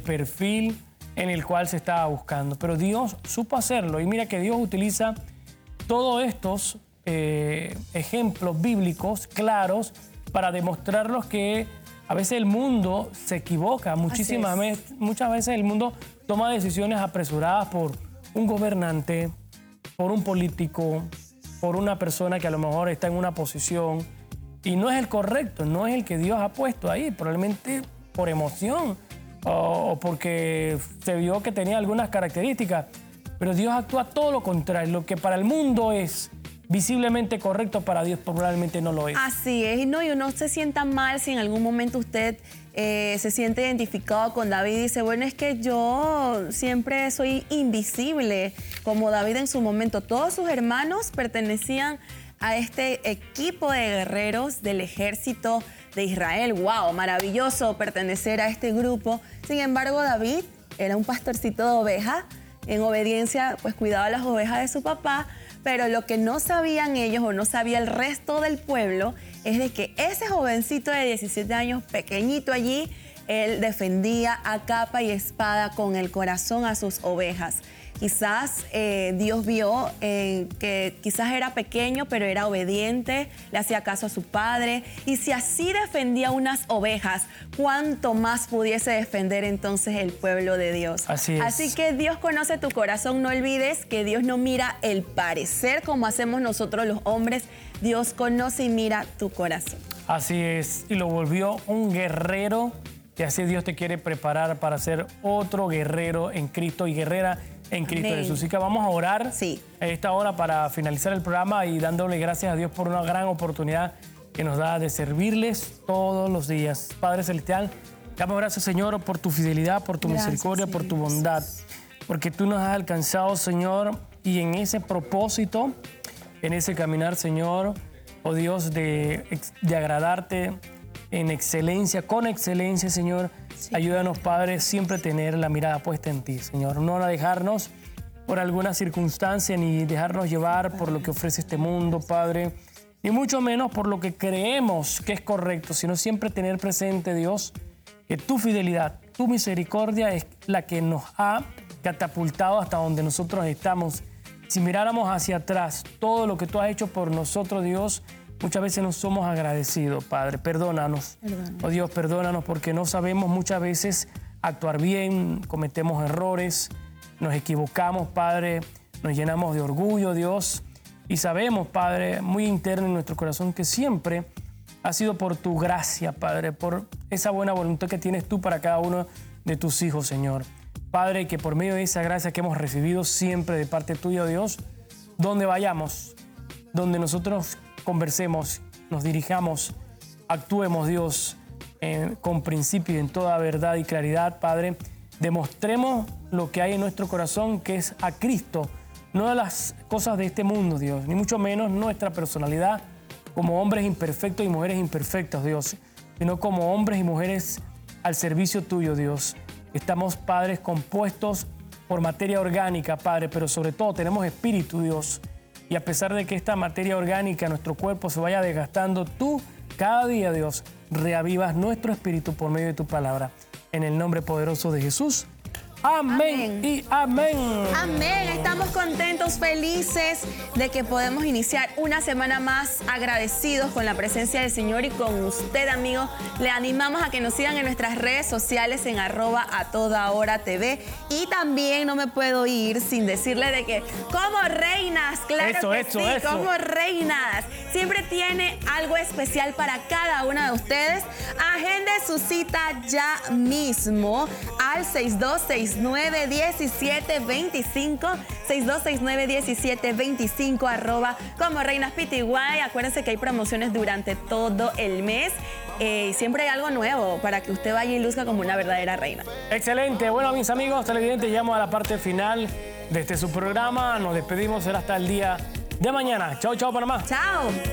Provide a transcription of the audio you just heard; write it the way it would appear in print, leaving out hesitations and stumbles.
perfil en el cual se estaba buscando. Pero Dios supo hacerlo. Y mira que Dios utiliza todos estos ejemplos bíblicos claros para demostrarnos que a veces el mundo se equivoca. Muchas veces el mundo toma decisiones apresuradas por un gobernante, por un político, por una persona que a lo mejor está en una posición y no es el correcto, no es el que Dios ha puesto ahí, probablemente por emoción o porque se vio que tenía algunas características. Pero Dios actúa todo lo contrario. Lo que para el mundo es visiblemente correcto, para Dios probablemente no lo es. Así es, y no se sienta mal si en algún momento usted se siente identificado con David y dice, bueno, es que yo siempre soy invisible, como David en su momento. Todos sus hermanos pertenecían a este equipo de guerreros del ejército de Israel. ¡Wow! Maravilloso pertenecer a este grupo. Sin embargo, David era un pastorcito de ovejas. En obediencia, pues cuidaba las ovejas de su papá. Pero lo que no sabían ellos o no sabía el resto del pueblo es de que ese jovencito de 17 años, pequeñito allí, él defendía a capa y espada con el corazón a sus ovejas. Quizás Dios vio que quizás era pequeño, pero era obediente, le hacía caso a su padre. Y si así defendía unas ovejas, ¿cuánto más pudiese defender entonces el pueblo de Dios? Así es. Así que Dios conoce tu corazón. No olvides que Dios no mira el parecer como hacemos nosotros los hombres. Dios conoce y mira tu corazón. Así es. Y lo volvió un guerrero. Y así Dios te quiere preparar para ser otro guerrero en Cristo y guerrera en Cristo Jesús. Así que vamos a orar a esta hora para finalizar el programa y dándole gracias a Dios por una gran oportunidad que nos da de servirles todos los días. Padre Celestial, damos gracias, Señor, por tu fidelidad, por tu misericordia, por tu bondad, porque tú nos has alcanzado, Señor, y en ese propósito, en ese caminar, Señor, oh Dios, de agradarte en excelencia, con excelencia, Señor. Ayúdanos, Padre, siempre a tener la mirada puesta en ti, Señor. No dejarnos por alguna circunstancia, ni dejarnos llevar por lo que ofrece este mundo, Padre, ni mucho menos por lo que creemos que es correcto, sino siempre tener presente, Dios, que tu fidelidad, tu misericordia es la que nos ha catapultado hasta donde nosotros estamos. Si miráramos hacia atrás todo lo que tú has hecho por nosotros, Dios, muchas veces no somos agradecidos, Padre. Perdónanos. Oh Dios, perdónanos porque no sabemos muchas veces actuar bien, cometemos errores, nos equivocamos, Padre, nos llenamos de orgullo, Dios, y sabemos, Padre, muy interno en nuestro corazón que siempre ha sido por tu gracia, Padre, por esa buena voluntad que tienes tú para cada uno de tus hijos, Señor. Padre, que por medio de esa gracia que hemos recibido siempre de parte tuya, Dios, donde vayamos, donde nosotros conversemos, nos dirijamos, actuemos, Dios, con principio y en toda verdad y claridad, Padre. Demostremos lo que hay en nuestro corazón, que es a Cristo, no a las cosas de este mundo, Dios, ni mucho menos nuestra personalidad como hombres imperfectos y mujeres imperfectas, Dios, sino como hombres y mujeres al servicio tuyo, Dios. Estamos, Padres, compuestos por materia orgánica, Padre, pero sobre todo tenemos espíritu, Dios. Y a pesar de que esta materia orgánica, nuestro cuerpo se vaya desgastando, tú cada día, Dios, reavivas nuestro espíritu por medio de tu palabra. En el nombre poderoso de Jesús. Amén y amén. Amén. Estamos contentos, felices de que podemos iniciar una semana más agradecidos con la presencia del Señor y con usted, amigo. Le animamos a que nos sigan en nuestras redes sociales en @atodahoratv. Y también no me puedo ir sin decirle de que como reinas, claro que sí, como reinas. Siempre tiene algo especial para cada una de ustedes. Agende su cita ya mismo al 6269-1725, 6269-1725, @como reinas pty. Acuérdense que hay promociones durante todo el mes. Siempre hay algo nuevo para que usted vaya y luzca como una verdadera reina. Excelente. Bueno, mis amigos televidentes, llegamos a la parte final de su programa. Nos despedimos, será hasta el día de mañana. Chao, chao, Panamá. Chao.